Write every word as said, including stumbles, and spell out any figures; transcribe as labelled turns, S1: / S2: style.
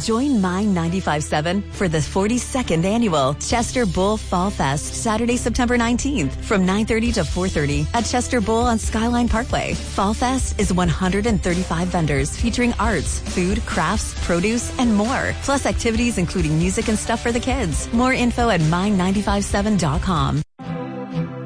S1: Join Mine ninety-five point seven for the forty-second annual Chester Bull Fall Fest, Saturday, September nineteenth from nine thirty to four thirty at Chester Bull on Skyline Parkway. Fall Fest is one hundred thirty-five vendors featuring arts, food, crafts, produce, and more. Plus activities including music and stuff for the kids. More info at mine nine five seven dot com.